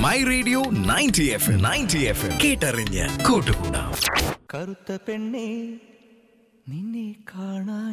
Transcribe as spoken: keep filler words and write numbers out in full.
My radio ninety F M ninety F M കേട്ടറിഞ്ഞ് കൂട്ടുകൂടാം. കറുത്ത പെണ്ണേ നിന്നെ കാണാൻ